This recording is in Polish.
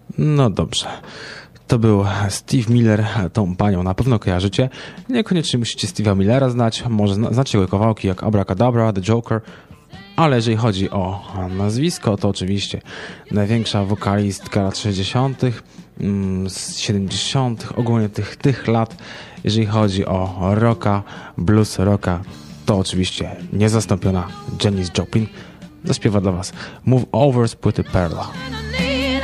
No dobrze. To był Steve Miller, tą panią na pewno kojarzycie. Niekoniecznie musicie Steve'a Millera znać, może znacie jego kawałki jak Abracadabra, The Joker, ale jeżeli chodzi o nazwisko, to oczywiście największa wokalistka lat 60., z 70., ogólnie tych lat. Jeżeli chodzi o rocka, blues rocka, to oczywiście niezastąpiona Janis Joplin zaśpiewa dla was Move Over z płyty Perla.